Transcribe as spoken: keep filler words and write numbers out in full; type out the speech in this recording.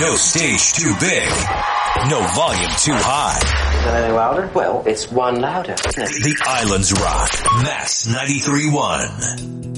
No stage too big. No volume too high. Is that any louder? Well, it's one louder, isn't it? The Islands Rock. Max ninety-three point one.